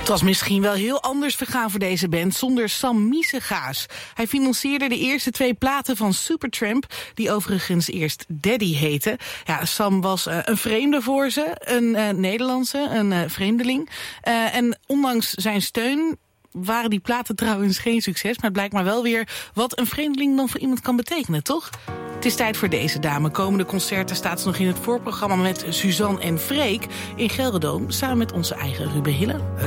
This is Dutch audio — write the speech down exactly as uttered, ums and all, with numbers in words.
Het was misschien wel heel anders vergaan voor deze band zonder Sam Miesegaas. Hij financierde de eerste twee platen van Supertramp, die overigens eerst Daddy heette. Ja, Sam was uh, een vreemde voor ze, een uh, Nederlandse, een uh, vreemdeling. Uh, en ondanks zijn steun waren die platen trouwens geen succes, maar het blijkt maar wel weer wat een vreemdeling dan voor iemand kan betekenen, toch? Het is tijd voor deze dame. Komende concerten staat ze nog in het voorprogramma met Suzanne en Freek in Gelredome, samen met onze eigen Ruben Hille.